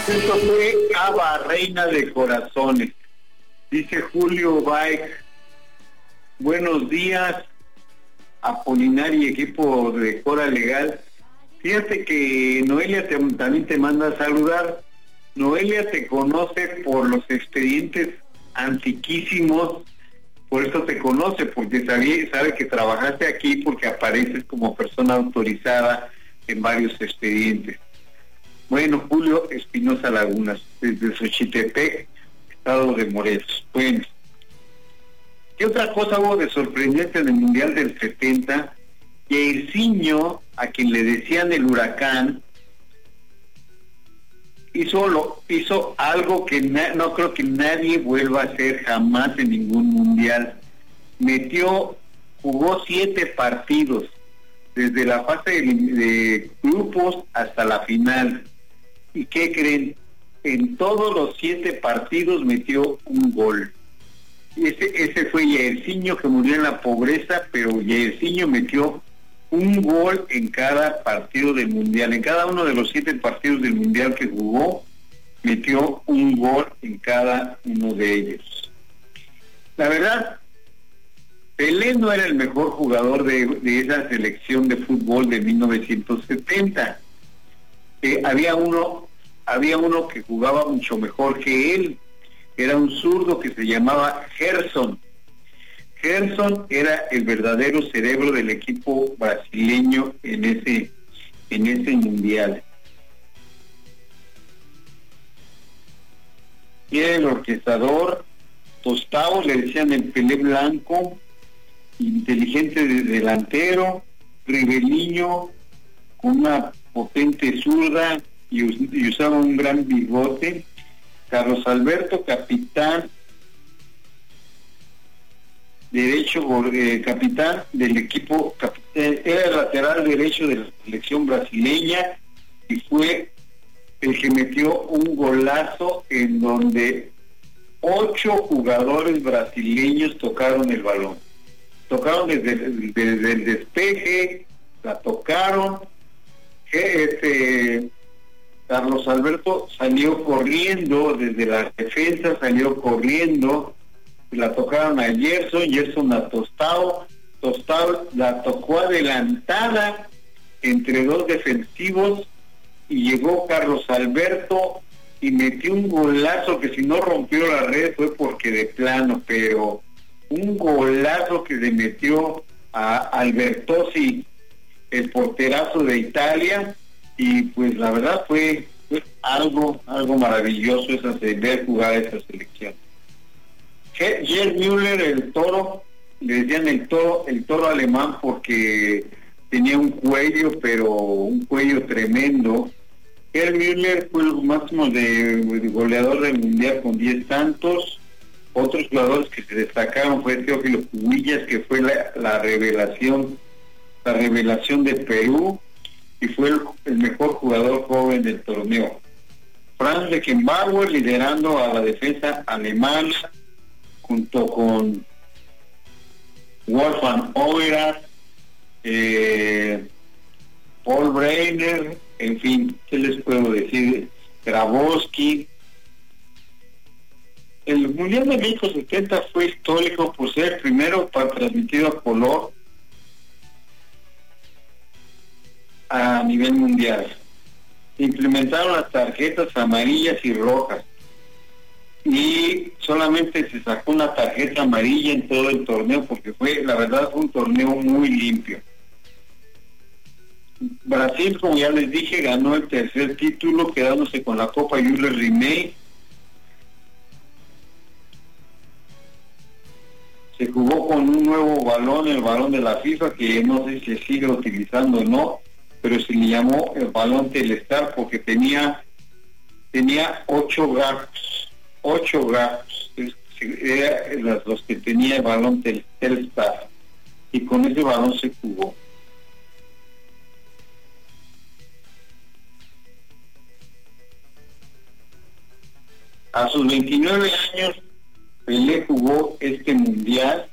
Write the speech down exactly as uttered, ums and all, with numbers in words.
Esto fue Ava, Reina de Corazones. Dice Julio Baek, buenos días, Apolinar y equipo de Cora Legal. Fíjate que Noelia te, también te manda a saludar. Noelia te conoce por los expedientes antiquísimos, por eso te conoce, porque sabe, sabe que trabajaste aquí, porque apareces como persona autorizada en varios expedientes. Bueno, Julio Espinosa Lagunas, desde Xochitepec, estado de Morelos. Bueno, ¿qué otra cosa hubo de sorprendente en el Mundial del setenta? Jairzinho, a quien le decían el huracán, hizo, lo, hizo algo que na, no creo que nadie vuelva a hacer jamás en ningún Mundial. Metió, jugó siete partidos, desde la fase de, de grupos hasta la final. ¿Y qué creen? En todos los siete partidos metió un gol. Ese, ese fue Jairzinho, que murió en la pobreza, pero Jairzinho metió un gol en cada partido del Mundial. En cada uno de los siete partidos del Mundial que jugó, metió un gol en cada uno de ellos. La verdad, Pelé no era el mejor jugador de, de esa selección de fútbol de mil novecientos setenta. Eh, había uno había uno que jugaba mucho mejor que él. Era un zurdo que se llamaba Gerson. Gerson era el verdadero cerebro del equipo brasileño en ese en ese mundial. Y era el orquestador Tostao, le decían el Pelé blanco, inteligente de delantero, Riveliño, con una potente zurda y, us y usaba un gran bigote. Carlos Alberto, capitán derecho, eh, capitán del equipo, capitán, era el lateral derecho de la selección brasileña y fue el que metió un golazo en donde ocho jugadores brasileños tocaron el balón. Tocaron desde, desde el despeje, la tocaron. Este, Carlos Alberto salió corriendo desde la defensa, salió corriendo, la tocaron a Gerson, Gerson a Tostao, Tostao la tocó adelantada entre dos defensivos y llegó Carlos Alberto y metió un golazo que si no rompió la red fue porque de plano, pero un golazo que le metió a Albertosi, el porterazo de Italia, y pues la verdad fue, fue algo algo maravilloso esa, ver jugar a esa selección. Gerd Müller, el toro, le decían el toro, el toro alemán porque tenía un cuello, pero un cuello tremendo. Gerd Müller fue el máximo de, de goleador del mundial con diez tantos. Otros jugadores que se destacaron fue Teófilo Cubillas, que fue la, la revelación, la revelación de Perú, y fue el, el mejor jugador joven del torneo. Franz Beckenbauer liderando a la defensa alemana junto con Wolfgang Overath, eh, Paul Breitner, en fin, ¿qué les puedo decir? Grabowski. El Mundial de México setenta fue histórico por ser el primero para transmitido a color a nivel mundial. Implementaron las tarjetas amarillas y rojas y solamente se sacó una tarjeta amarilla en todo el torneo porque fue, la verdad, fue un torneo muy limpio. Brasil, como ya les dije, ganó el tercer título quedándose con la Copa Jules Rimet. Se jugó con un nuevo balón, el balón de la FIFA, que no sé si se sigue utilizando o no, pero se le llamó el balón Telstar porque tenía tenía ocho gatos, ocho gatos, eran los, los que tenía el balón Telstar, y con ese balón se jugó. A sus veintinueve años, Pelé jugó este mundial